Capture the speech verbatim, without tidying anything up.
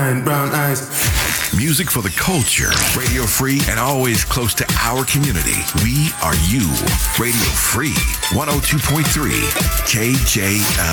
behind brown eyes. Music for the culture. Radio Free and always close to our community. We are you. Radio Free. one oh two point three K J